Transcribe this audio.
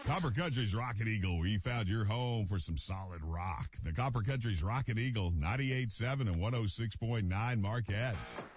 Copper Country's Rocket Eagle. We found your home for some solid rock. The Copper Country's Rocket Eagle, 98.7 and 106.9 Marquette.